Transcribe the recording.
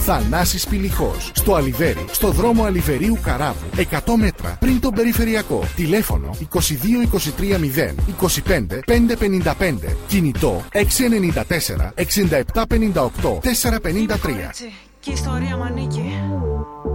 Θανάσης Πηλιχός. Στο Αλιβέρι, στο δρόμο Αλιβερίου Καράβου, 100 μέτρα πριν τον Περιφερειακό. Τηλέφωνο 22 23 0 25 555. Κινητό 694 67 58 453. Και η ιστορία μ' ανήκει.